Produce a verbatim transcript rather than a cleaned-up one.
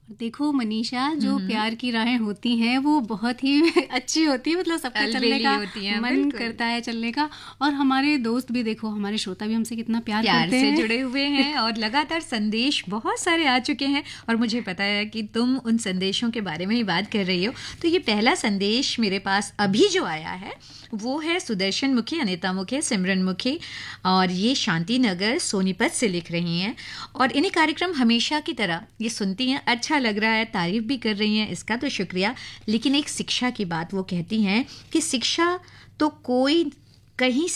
देखो मनीषा, जो प्यार की राहें होती हैं वो बहुत ही अच्छी होती है, मतलब सबका चलने का मन करता है चलने का। और हमारे दोस्त भी देखो, हमारे श्रोता भी हमसे कितना प्यार, प्यार करते से हैं। जुड़े हुए हैं और लगातार संदेश बहुत सारे आ चुके हैं और मुझे पता है कि तुम उन संदेशों के बारे में ही बात कर रही हो। तो ये पहला संदेश मेरे पास अभी जो आया है वो है सुदर्शन मुखी, अनिता मुखी, सिमरन मुखी, और ये शांति नगर सोनीपत से लिख रही हैं। और इन्हें कार्यक्रम हमेशा की तरह ये सुनती हैं, अच्छा लग रहा है, तारीफ भी कर रही हैं, इसका तो शुक्रिया। लेकिन एक शिक्षा की बात वो कहती हैं कि शिक्षा तो कोई कहीं